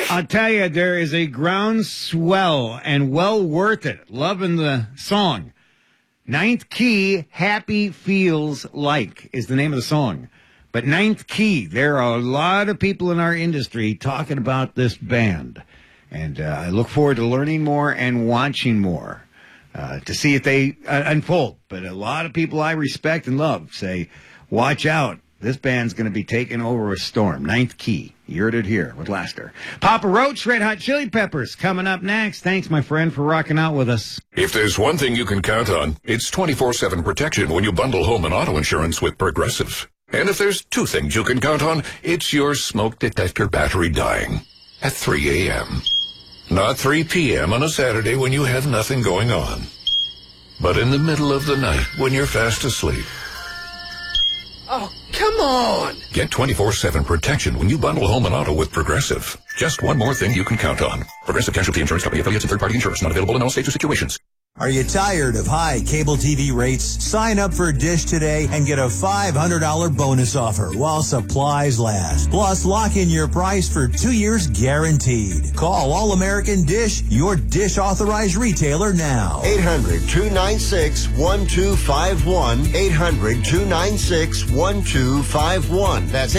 I'll tell you, there is a groundswell and well worth it. Loving the song. Ninth Key, Happy Feels Like is the name of the song. But Ninth Key, there are a lot of people in our industry talking about this band. And I look forward to learning more and watching more to see if they unfold. But a lot of people I respect and love say, watch out. This band's going to be taking over a storm. Ninth Key. You heard it here with Laster. Papa Roach, Red Hot Chili Peppers, coming up next. Thanks, my friend, for rocking out with us. If there's one thing you can count on, it's 24/7 protection when you bundle home and auto insurance with Progressive. And if there's two things you can count on, it's your smoke detector battery dying at 3 a.m. Not 3 p.m. on a Saturday when you have nothing going on, but in the middle of the night when you're fast asleep. Oh, come on! Get 24/7 protection when you bundle home and auto with Progressive. Just one more thing you can count on. Progressive Casualty Insurance Company, affiliates, and third-party insurance. Not available in all states or situations. Are you tired of high cable TV rates? Sign up for Dish today and get a $500 bonus offer while supplies last. Plus, lock in your price for 2 years guaranteed. Call All-American Dish, your Dish authorized retailer now. 800-296-1251. 800-296-1251. That's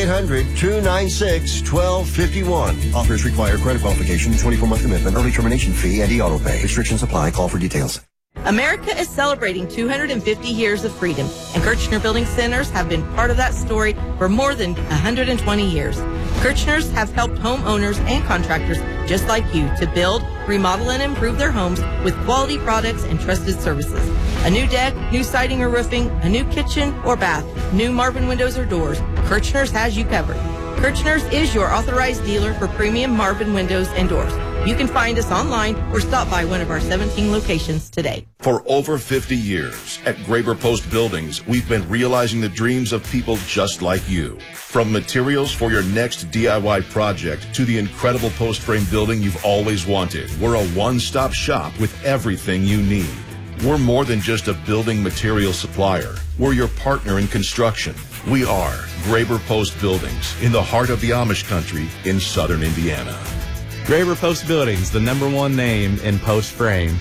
800-296-1251. Offers require credit qualification, 24-month commitment, early termination fee, and e-auto pay. Restrictions apply. Call for details. America is celebrating 250 years of freedom, and Kirchner Building Centers have been part of that story for more than 120 years. Kirchners have helped homeowners and contractors just like you to build, remodel, and improve their homes with quality products and trusted services. A new deck, new siding or roofing, a new kitchen or bath, new Marvin windows or doors, Kirchners has you covered. Kirchners is your authorized dealer for premium Marvin windows and doors. You can find us online or stop by one of our 17 locations today. For over 50 years, at Graber Post Buildings, we've been realizing the dreams of people just like you. From materials for your next DIY project to the incredible post frame building you've always wanted, we're a one-stop shop with everything you need. We're more than just a building material supplier. We're your partner in construction. We are Graber Post Buildings in the heart of the Amish country in southern Indiana. Graber Post Buildings, the #1 name in post frame.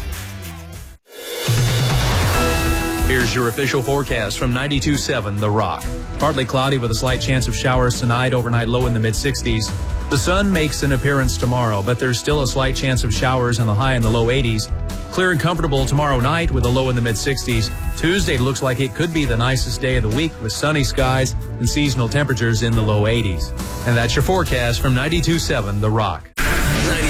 Here's your official forecast from 92.7 The Rock. Partly cloudy with a slight chance of showers tonight, overnight low in the mid-60s. The sun makes an appearance tomorrow, but there's still a slight chance of showers and the high in the low 80s. Clear and comfortable tomorrow night with a low in the mid-60s. Tuesday looks like it could be the nicest day of the week with sunny skies and seasonal temperatures in the low 80s. And that's your forecast from 92.7 The Rock.